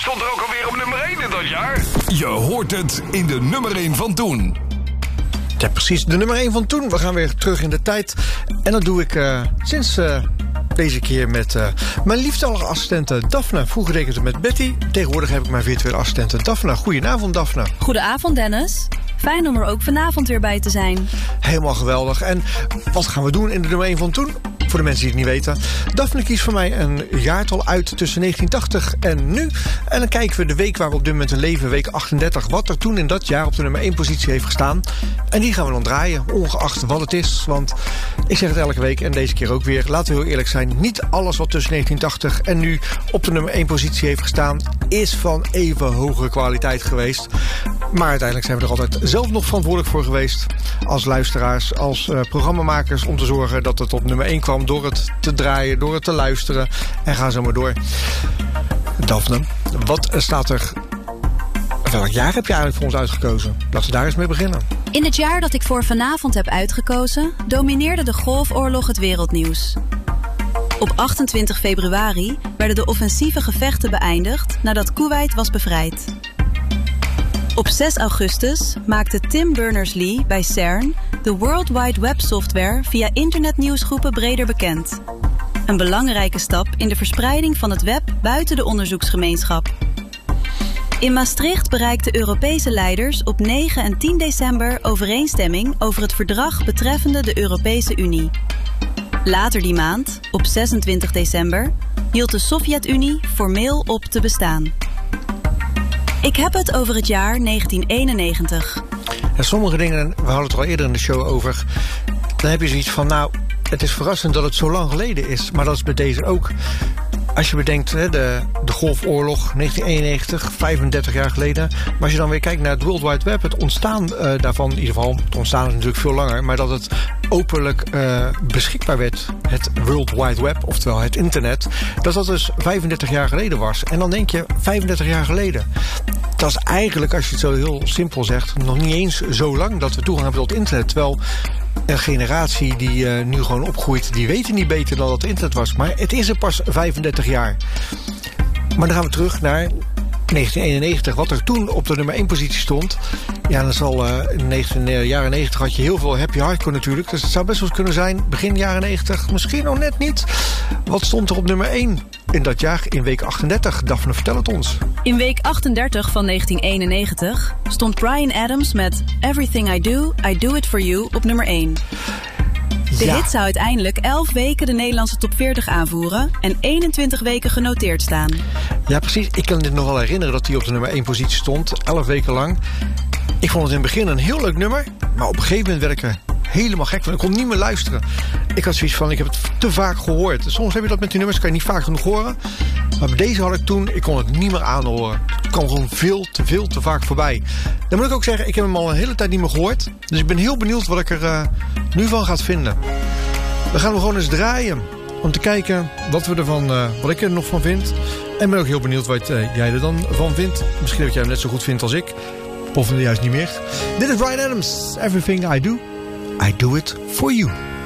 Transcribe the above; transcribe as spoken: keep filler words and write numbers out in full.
stond er ook alweer op nummer één in dat jaar? Je hoort het in de nummer één van toen. Ja, precies. De nummer één van toen. We gaan weer terug in de tijd. En dat doe ik uh, sinds uh, deze keer met uh, mijn lieftallige assistente Daphne. Vroeger deed ik het met Betty. Tegenwoordig heb ik mijn virtuele assistente Daphne. Goedenavond, Daphne. Goedenavond, Dennis. Fijn om er ook vanavond weer bij te zijn. Helemaal geweldig. En wat gaan we doen in de nummer één van toen? Voor de mensen die het niet weten. Daphne kiest voor mij een jaartal uit tussen negentien tachtig en nu. En dan kijken we de week waar we op dit moment in leven, week achtendertig... wat er toen in dat jaar op de nummer één positie heeft gestaan. En die gaan we dan draaien, ongeacht wat het is. Want ik zeg het elke week en deze keer ook weer. Laten we heel eerlijk zijn, niet alles wat tussen negentien tachtig en nu op de nummer één positie heeft gestaan... is van even hogere kwaliteit geweest. Maar uiteindelijk zijn we er altijd zelf nog verantwoordelijk voor geweest. Als luisteraars, als uh, programmamakers, om te zorgen dat het op nummer één kwam... door het te draaien, door het te luisteren. En ga zo maar door. Daphne, wat staat er... Welk jaar heb je eigenlijk voor ons uitgekozen? Laten we daar eens mee beginnen. In het jaar dat ik voor vanavond heb uitgekozen... domineerde de Golfoorlog het wereldnieuws. Op achtentwintig februari werden de offensieve gevechten beëindigd... nadat Kuwait was bevrijd. Op zes augustus maakte Tim Berners-Lee bij CERN... de World Wide Web software via internetnieuwsgroepen breder bekend. Een belangrijke stap in de verspreiding van het web buiten de onderzoeksgemeenschap. In Maastricht bereikten Europese leiders op negen en tien december overeenstemming over het verdrag betreffende de Europese Unie. Later die maand, op zesentwintig december, hield de Sovjet-Unie formeel op te bestaan. Ik heb het over het jaar negentien eenennegentig. Ja, sommige dingen, we hadden het er al eerder in de show over... dan heb je zoiets van, nou, het is verrassend dat het zo lang geleden is. Maar dat is bij deze ook. Als je bedenkt, hè, de, de Golfoorlog, negentien eenennegentig, vijfendertig jaar geleden. Maar als je dan weer kijkt naar het World Wide Web, het ontstaan uh, daarvan, in ieder geval, het ontstaan is natuurlijk veel langer, maar dat het openlijk uh, beschikbaar werd, het World Wide Web, oftewel het internet, dat dat dus vijfendertig jaar geleden was. En dan denk je, vijfendertig jaar geleden. Dat is eigenlijk, als je het zo heel simpel zegt, nog niet eens zo lang dat we toegang hebben tot internet. Terwijl een generatie die uh, nu gewoon opgroeit, die weten niet beter dan dat het internet was. Maar het is er pas vijfendertig jaar. Maar dan gaan we terug naar negentien eenennegentig, wat er toen op de nummer één positie stond. Ja, dan zal uh, in de jaren negentig had je heel veel happy hardcore natuurlijk. Dus het zou best wel kunnen zijn, begin jaren negentig, misschien nog net niet. Wat stond er op nummer één in dat jaar, in week achtendertig? Daphne, vertel het ons. In week achtendertig van negentien eenennegentig stond Bryan Adams met Everything I Do, I Do It For You op nummer één. De Ja. hit zou uiteindelijk elf weken de Nederlandse top veertig aanvoeren en eenentwintig weken genoteerd staan. Ja, precies. Ik kan dit nog wel herinneren dat hij op de nummer één positie stond, elf weken lang. Ik vond het in het begin een heel leuk nummer, maar op een gegeven moment werd ik er helemaal gek van. Ik kon niet meer luisteren. Ik had zoiets van, ik heb het te vaak gehoord. Soms heb je dat met die nummers, kan je niet vaak genoeg horen. Maar bij deze had ik toen, ik kon het niet meer aanhoren. Het kwam gewoon veel te veel te vaak voorbij. Dan moet ik ook zeggen, ik heb hem al een hele tijd niet meer gehoord. Dus ik ben heel benieuwd wat ik er uh, nu van ga vinden. We gaan hem gewoon eens draaien. Om te kijken wat, we ervan, uh, wat ik er nog van vind. En ben ook heel benieuwd wat uh, jij er dan van vindt. Misschien dat jij hem net zo goed vindt als ik. Of juist niet meer. Dit is Bryan Adams. Everything I Do, I Do It For You.